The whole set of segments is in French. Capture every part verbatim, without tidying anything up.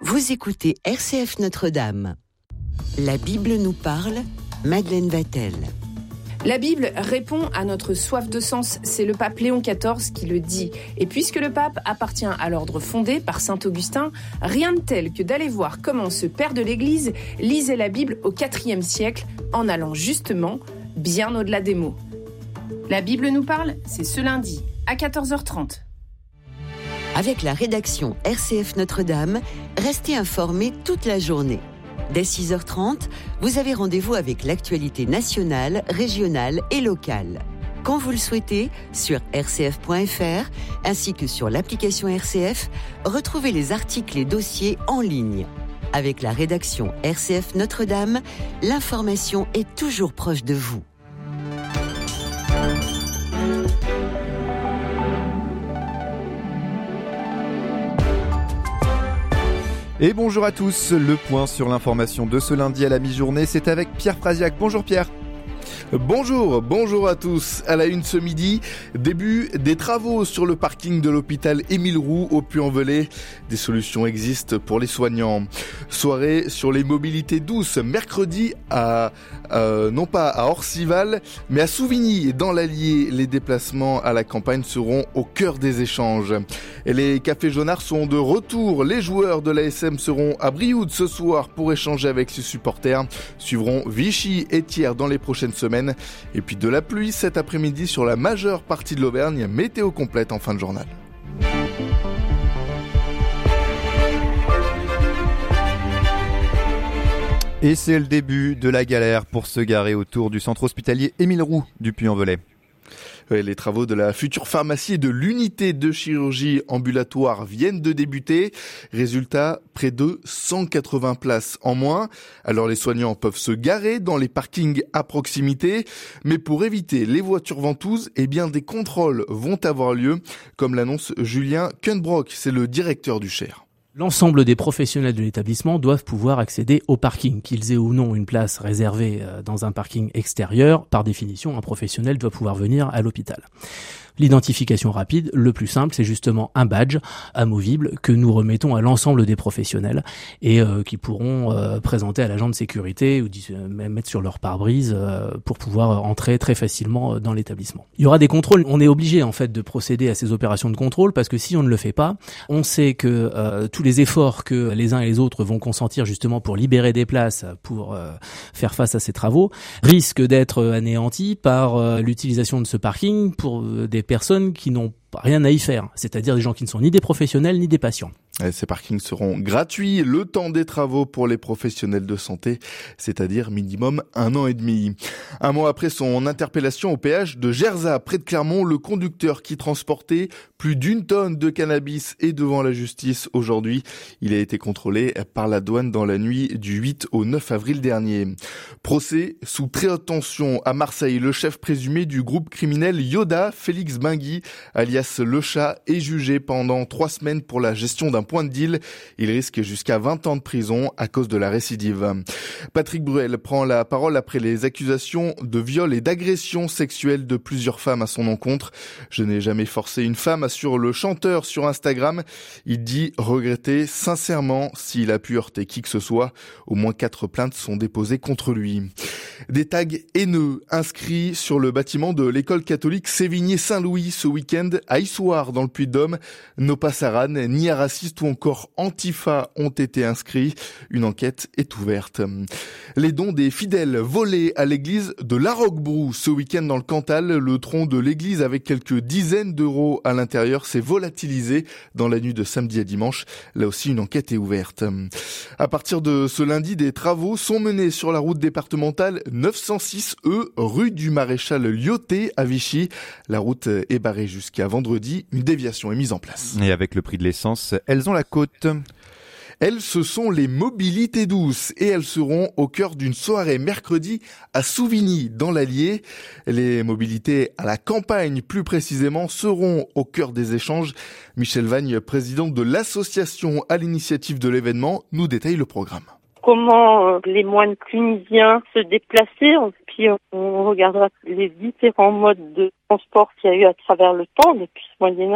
Vous écoutez R C F Notre-Dame. La Bible nous parle, Madeleine Vatel. La Bible répond à notre soif de sens, c'est le pape Léon quatorze qui le dit. Et puisque le pape appartient à l'ordre fondé par saint Augustin, rien de tel que d'aller voir comment ce père de l'Église lisait la Bible au quatrième siècle en allant justement bien au-delà des mots. La Bible nous parle, c'est ce lundi à quatorze heures trente. Avec la rédaction R C F Notre-Dame, restez informés toute la journée. Dès six heures trente, vous avez rendez-vous avec l'actualité nationale, régionale et locale. Quand vous le souhaitez, sur r c f point f r ainsi que sur l'application R C F, retrouvez les articles et dossiers en ligne. Avec la rédaction R C F Notre-Dame, l'information est toujours proche de vous. Et bonjour à tous, le point sur l'information de ce lundi à la mi-journée, c'est avec Pierre Frasiac. Bonjour Pierre. Bonjour, bonjour à tous. À la une ce midi, début des travaux sur le parking de l'hôpital Émile Roux au Puy-en-Velay. Des solutions existent pour les soignants. Soirée sur les mobilités douces, mercredi à, euh, non pas à Orcival, mais à Souvigny, dans l'Allier. Les déplacements à la campagne seront au cœur des échanges. Et les cafés jaunards sont de retour. Les joueurs de l'A S M seront à Brioude ce soir pour échanger avec ses supporters. Suivront Vichy et Thiers dans les prochaines semaines. Et puis de la pluie cet après-midi sur la majeure partie de l'Auvergne. Météo complète en fin de journal. Et c'est le début de la galère pour se garer autour du centre hospitalier Émile Roux du Puy-en-Velay. Les travaux de la future pharmacie et de l'unité de chirurgie ambulatoire viennent de débuter. Résultat, près de cent quatre-vingts places en moins. Alors les soignants peuvent se garer dans les parkings à proximité. Mais pour éviter les voitures ventouses, eh bien des contrôles vont avoir lieu, comme l'annonce Julien Kuenbrock, c'est le directeur du Cher. L'ensemble des professionnels de l'établissement doivent pouvoir accéder au parking, qu'ils aient ou non une place réservée dans un parking extérieur. Par définition, un professionnel doit pouvoir venir à l'hôpital. L'identification rapide, le plus simple, c'est justement un badge amovible que nous remettons à l'ensemble des professionnels et euh, qui pourront euh, présenter à l'agent de sécurité ou même mettre sur leur pare-brise euh, pour pouvoir entrer très facilement dans l'établissement. Il y aura des contrôles. On est obligé en fait de procéder à ces opérations de contrôle parce que si on ne le fait pas, on sait que euh, tous les efforts que les uns et les autres vont consentir justement pour libérer des places, pour euh, faire face à ces travaux, risquent d'être anéantis par euh, l'utilisation de ce parking pour euh, des personnes qui n'ont rien à y faire, c'est-à-dire des gens qui ne sont ni des professionnels ni des patients. Ces parkings seront gratuits le temps des travaux pour les professionnels de santé, c'est-à-dire minimum un an et demi. Un mois après son interpellation au péage de Gerzat, près de Clermont, le conducteur qui transportait plus d'une tonne de cannabis est devant la justice aujourd'hui. Il a été contrôlé par la douane dans la nuit du huit au neuf avril dernier. Procès sous très haute tension à Marseille. Le chef présumé du groupe criminel Yoda, Félix Bingui, alias Le Chat, est jugé pendant trois semaines pour la gestion d'un point de deal. Il risque jusqu'à vingt ans de prison à cause de la récidive. Patrick Bruel prend la parole après les accusations de viol et d'agression sexuelle de plusieurs femmes à son encontre. Je n'ai jamais forcé une femme, assure le chanteur sur Instagram. Il dit regretter sincèrement s'il a pu heurter qui que ce soit. Au moins quatre plaintes sont déposées contre lui. Des tags haineux inscrits sur le bâtiment de l'école catholique Sévigné-Saint-Louis ce week-end à Issoire dans le Puy-de-Dôme. No Passaran, ni à raciste ou encore Antifa ont été inscrits. Une enquête est ouverte. Les dons des fidèles volés à l'église de Larocque-Brou ce week-end dans le Cantal. Le tronc de l'église avec quelques dizaines d'euros à l'intérieur s'est volatilisé dans la nuit de samedi à dimanche. Là aussi, une enquête est ouverte. À partir de ce lundi, des travaux sont menés sur la route départementale neuf cent six E, rue du Maréchal Lyoté à Vichy. La route est barrée jusqu'à vendredi. Une déviation est mise en place. Et avec le prix de l'essence, elles ont la côte. Elles, ce sont les mobilités douces et elles seront au cœur d'une soirée mercredi à Souvigny dans l'Allier. Les mobilités à la campagne, plus précisément, seront au cœur des échanges. Michel Vagne, président de l'association à l'initiative de l'événement, nous détaille le programme. Comment les moines clunisiens se déplacer, puis on regardera les différents modes de transport qu'il y a eu à travers le temps depuis ce Moyen-Âge.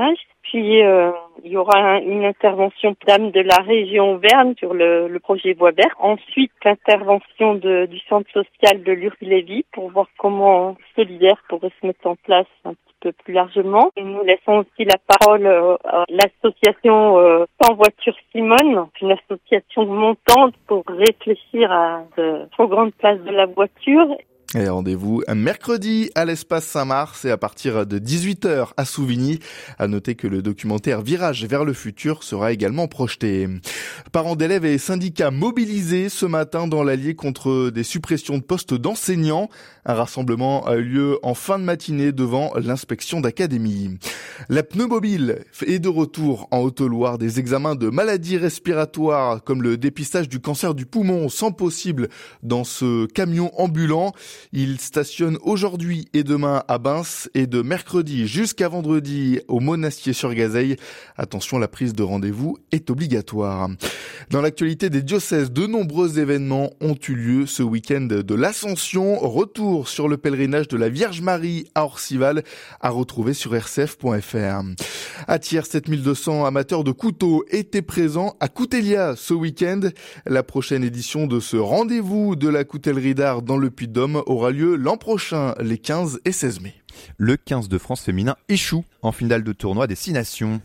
puis euh, il y aura une intervention d'âme de la région Auvergne sur le, le projet Voie verte. Ensuite, l'intervention de, du centre social de Luri-Lévis pour voir comment Solidaire pourrait se mettre en place un petit peu plus largement. Et nous laissons aussi la parole euh, à l'association euh, Sans Voiture Simone, une association montante pour réfléchir à de trop grande place de la voiture. Et rendez-vous un mercredi à l'espace Saint-Mars et à partir de dix-huit heures à Souvigny. À noter que le documentaire Virage vers le futur sera également projeté. Parents d'élèves et syndicats mobilisés ce matin dans l'Allier contre des suppressions de postes d'enseignants. Un rassemblement a eu lieu en fin de matinée devant l'inspection d'académie. La pneumobile est de retour en Haute-Loire. Des examens de maladies respiratoires comme le dépistage du cancer du poumon sont possibles dans ce camion ambulant. Il stationne aujourd'hui et demain à Bins et de mercredi jusqu'à vendredi au Monastier-sur-Gazeille. Attention, la prise de rendez-vous est obligatoire. Dans l'actualité des diocèses, de nombreux événements ont eu lieu ce week-end de l'Ascension. Retour sur le pèlerinage de la Vierge Marie à Orcival à retrouver sur r c f point f r. À Thiers, sept mille deux cents amateurs de couteaux étaient présents à Coutelia ce week-end. La prochaine édition de ce rendez-vous de la coutellerie d'art dans le Puy-de-Dôme aura lieu l'an prochain, les quinze et seize mai. Le quinze de France féminin échoue en finale de tournoi des Six Nations.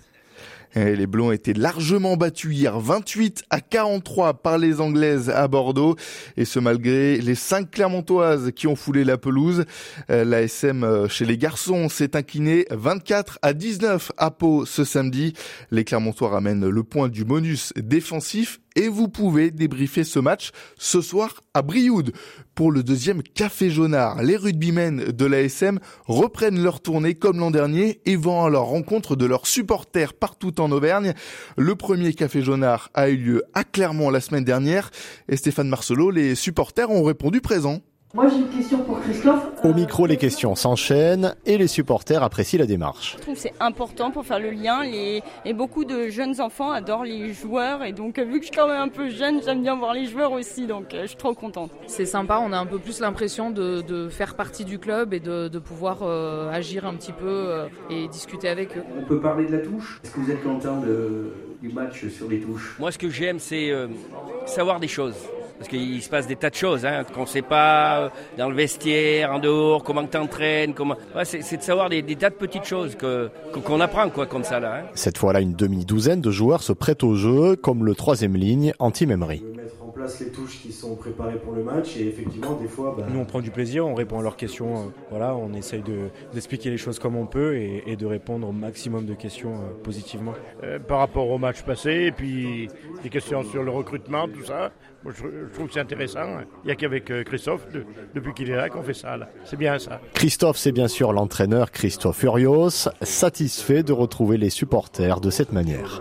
Et les Bleus ont été largement battus hier, vingt-huit à quarante-trois par les Anglaises à Bordeaux. Et ce malgré les cinq Clermontoises qui ont foulé la pelouse. L'A S M chez les garçons s'est incliné vingt-quatre à dix-neuf à Pau ce samedi. Les Clermontois ramènent le point du bonus défensif. Et vous pouvez débriefer ce match ce soir à Brioude. Pour le deuxième Café Jaunard, les rugbymen de l'A S M reprennent leur tournée comme l'an dernier et vont à leur rencontre de leurs supporters partout en Auvergne. Le premier Café Jaunard a eu lieu à Clermont la semaine dernière. Et Stéphane Marcelot, les supporters ont répondu présents. Moi j'ai une question pour Christophe. Au micro, les questions s'enchaînent et les supporters apprécient la démarche. Je trouve que c'est important pour faire le lien. Les... Et beaucoup de jeunes enfants adorent les joueurs. Et donc, vu que je suis quand même un peu jeune, j'aime bien voir les joueurs aussi. Donc, je suis trop contente. C'est sympa. On a un peu plus l'impression de, de faire partie du club et de, de pouvoir euh, agir un petit peu euh, et discuter avec eux. On peut parler de la touche. Est-ce que vous êtes content de, du match sur les touches ? Moi, ce que j'aime, c'est euh, savoir des choses. Parce qu'il se passe des tas de choses, hein, qu'on ne sait pas dans le vestiaire, en dehors, comment tu entraînes, comment... Ouais, c'est, c'est de savoir des, des tas de petites choses que, qu'on apprend quoi, comme ça. Là, hein. Cette fois-là, une demi-douzaine de joueurs se prêtent au jeu, comme le troisième ligne, Anti-Memory. Mettre en place les touches qui sont préparées pour le match et effectivement, des fois... Bah... Nous, on prend du plaisir, on répond à leurs questions. Euh, voilà, on essaye de, d'expliquer les choses comme on peut et, et de répondre au maximum de questions euh, positivement. Euh, par rapport au match passé, et puis des questions sur le recrutement, tout ça... Moi, je trouve que c'est intéressant. Il n'y a qu'avec Christophe, de, depuis qu'il est là, qu'on fait ça. Là. C'est bien ça. Christophe, c'est bien sûr l'entraîneur Christophe Furios, satisfait de retrouver les supporters de cette manière.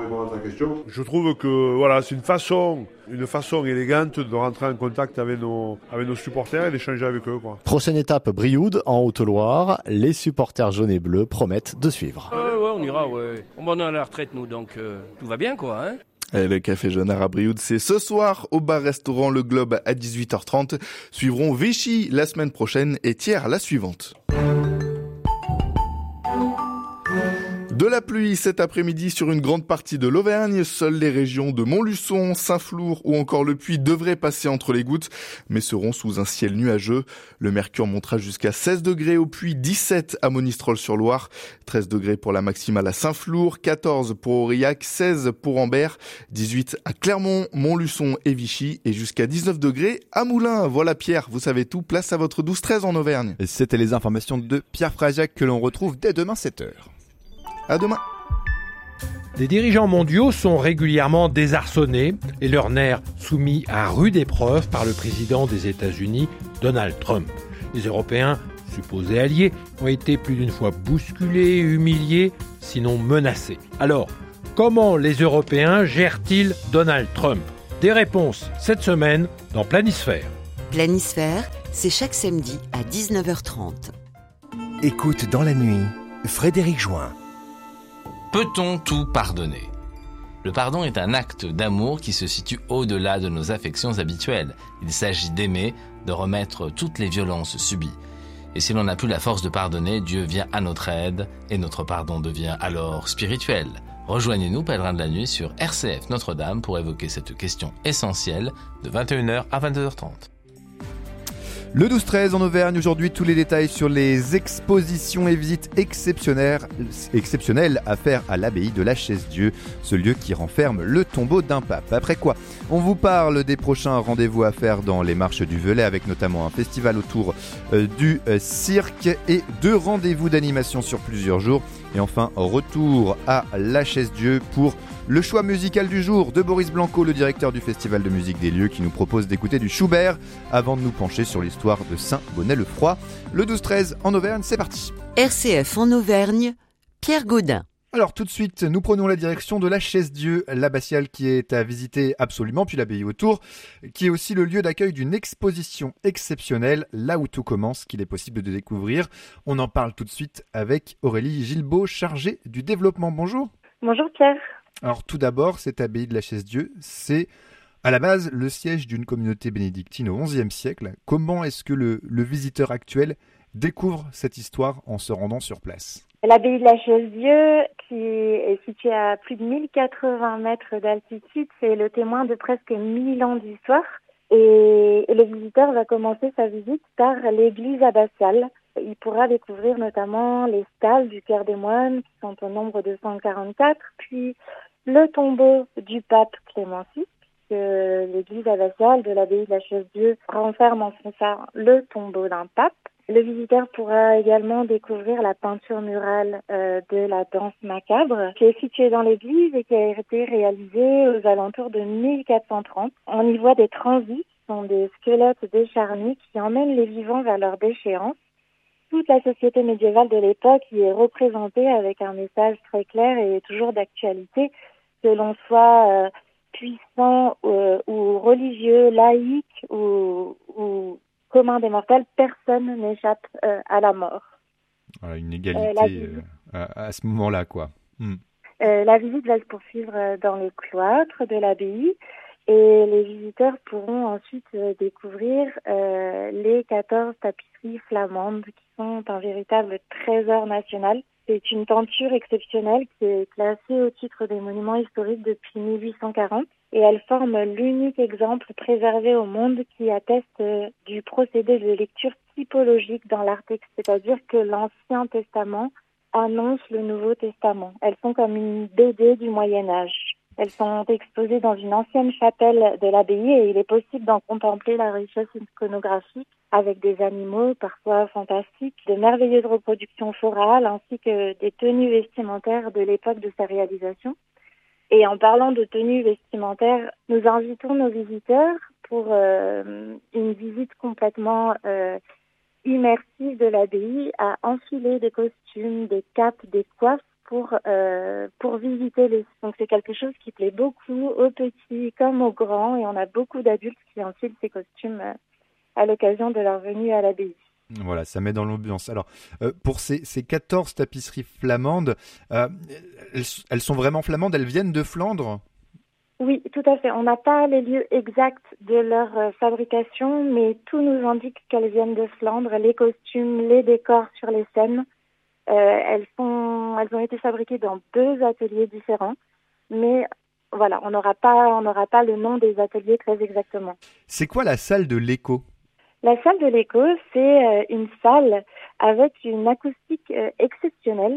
Je trouve que voilà, c'est une façon, une façon élégante de rentrer en contact avec nos, avec nos supporters et d'échanger avec eux. Quoi. Prochaine étape, Brioude, en Haute-Loire. Les supporters jaunes et bleus promettent de suivre. Euh, ouais, on ira, ouais. On est à la retraite, nous, donc euh, tout va bien, quoi, hein. Et le Café Jaunard à Brioude, c'est ce soir au bar-restaurant Le Globe à dix-huit heures trente. Suivront Vichy la semaine prochaine et Thiers la suivante. De la pluie cet après-midi sur une grande partie de l'Auvergne. Seules les régions de Montluçon, Saint-Flour ou encore le Puy devraient passer entre les gouttes, mais seront sous un ciel nuageux. Le mercure montera jusqu'à seize degrés au Puy, dix-sept à Monistrol-sur-Loire, treize degrés pour la maximale à Saint-Flour, quatorze pour Aurillac, seize pour Ambert, dix-huit à Clermont, Montluçon et Vichy et jusqu'à dix-neuf degrés à Moulins. Voilà Pierre, vous savez tout, place à votre douze treize en Auvergne. Et c'était les informations de Pierre Frasiac que l'on retrouve dès demain sept heures. À demain. Des dirigeants mondiaux sont régulièrement désarçonnés et leurs nerfs soumis à rude épreuve par le président des États-Unis, Donald Trump. Les Européens, supposés alliés, ont été plus d'une fois bousculés, humiliés, sinon menacés. Alors, comment les Européens gèrent-ils Donald Trump ? Des réponses cette semaine dans Planisphère. Planisphère, c'est chaque samedi à dix-neuf heures trente. Écoute dans la nuit, Frédéric Join. Peut-on tout pardonner ? Le pardon est un acte d'amour qui se situe au-delà de nos affections habituelles. Il s'agit d'aimer, de remettre toutes les violences subies. Et si l'on n'a plus la force de pardonner, Dieu vient à notre aide et notre pardon devient alors spirituel. Rejoignez-nous, pèlerins de la nuit, sur R C F Notre-Dame pour évoquer cette question essentielle de vingt et une heures à vingt-deux heures trente. Le douze treize en Auvergne, aujourd'hui tous les détails sur les expositions et visites exceptionnelles, exceptionnelles à faire à l'abbaye de la Chaise-Dieu, ce lieu qui renferme le tombeau d'un pape. Après quoi, on vous parle des prochains rendez-vous à faire dans les marches du Velay, avec notamment un festival autour euh, du euh, cirque et deux rendez-vous d'animation sur plusieurs jours. Et enfin, retour à la Chaise-Dieu pour le choix musical du jour de Boris Blanco, le directeur du Festival de musique des lieux, qui nous propose d'écouter du Schubert avant de nous pencher sur l'histoire de Saint-Bonnet-le-Froid. Le douze treize en Auvergne, c'est parti. R C F en Auvergne, Pierre Gaudin. Alors tout de suite, nous prenons la direction de la Chaise-Dieu, l'abbatiale qui est à visiter absolument, puis l'abbaye autour, qui est aussi le lieu d'accueil d'une exposition exceptionnelle, là où tout commence, qu'il est possible de découvrir. On en parle tout de suite avec Aurélie Gilbeault, chargée du développement. Bonjour. Bonjour Pierre. Alors tout d'abord, cette abbaye de la Chaise-Dieu, c'est à la base le siège d'une communauté bénédictine au onzième siècle. Comment est-ce que le, le visiteur actuel découvre cette histoire en se rendant sur place ? L'abbaye de la Chaise-Dieu, qui est située à plus de mille quatre-vingts mètres d'altitude, c'est le témoin de presque mille ans d'histoire. Et le visiteur va commencer sa visite par l'église abbatiale. Il pourra découvrir notamment les stalles du Cœur des Moines, qui sont au nombre de cent quarante-quatre, puis le tombeau du pape Clément six, puisque l'église abbatiale de l'abbaye de la Chaise-Dieu renferme en son sein le tombeau d'un pape. Le visiteur pourra également découvrir la peinture murale euh, de la danse macabre, qui est située dans l'église et qui a été réalisée aux alentours de mille quatre cent trente. On y voit des transits, qui sont des squelettes décharnés qui emmènent les vivants vers leur déchéance. Toute la société médiévale de l'époque y est représentée avec un message très clair et toujours d'actualité, que l'on soit euh, puissant euh, ou religieux, laïque ou, ou commun des mortels, personne n'échappe euh, à la mort. Voilà, une égalité euh, la... à, à ce moment-là, quoi. Hmm. Euh, la visite va se poursuivre dans les cloîtres de l'abbaye et les visiteurs pourront ensuite euh, découvrir euh, les quatorze tapisseries flamandes qui sont un véritable trésor national. C'est une tenture exceptionnelle qui est classée au titre des monuments historiques depuis mille huit cent quarante et elle forme l'unique exemple préservé au monde qui atteste du procédé de lecture typologique dans l'art texte, c'est-à-dire que l'Ancien Testament annonce le Nouveau Testament. Elles sont comme une B D du Moyen-Âge. Elles sont exposées dans une ancienne chapelle de l'abbaye et il est possible d'en contempler la richesse iconographique avec des animaux parfois fantastiques, de merveilleuses reproductions florales ainsi que des tenues vestimentaires de l'époque de sa réalisation. Et en parlant de tenues vestimentaires, nous invitons nos visiteurs pour euh, une visite complètement euh, immersive de l'abbaye à enfiler des costumes, des capes, des coiffes pour euh, pour visiter les. Donc c'est quelque chose qui plaît beaucoup aux petits comme aux grands et on a beaucoup d'adultes qui enfilent ces costumes euh, à l'occasion de leur venue à l'abbaye. Voilà, ça met dans l'ambiance. Alors, euh, pour ces, ces quatorze tapisseries flamandes, euh, elles, elles sont vraiment flamandes, elles viennent de Flandre ? Oui, tout à fait. On n'a pas les lieux exacts de leur euh, fabrication, mais tout nous indique qu'elles viennent de Flandre. Les costumes, les décors sur les scènes, euh, elles sont, elles ont été fabriquées dans deux ateliers différents, mais voilà, on n'aura pas, on n'aura pas le nom des ateliers très exactement. C'est quoi la salle de l'écho ? La salle de l'écho, c'est euh, une salle avec une acoustique euh, exceptionnelle.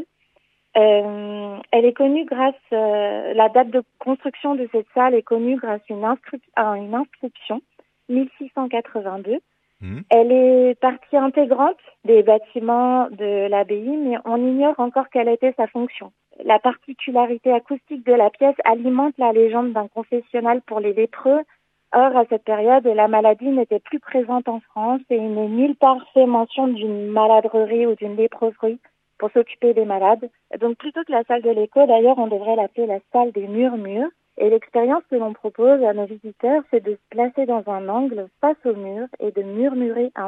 Euh, elle est connue grâce, euh, la date de construction de cette salle est connue grâce à une, inscri- à une inscription, mille six cent quatre-vingt-deux. Mmh. Elle est partie intégrante des bâtiments de l'abbaye, mais on ignore encore quelle était sa fonction. La particularité acoustique de la pièce alimente la légende d'un confessionnal pour les lépreux. Or, à cette période, la maladie n'était plus présente en France et il n'est nulle part fait mention d'une maladrerie ou d'une léproserie pour s'occuper des malades. Donc, plutôt que la salle de l'écho, d'ailleurs, on devrait l'appeler la salle des murmures. Et l'expérience que l'on propose à nos visiteurs, c'est de se placer dans un angle face au mur et de murmurer un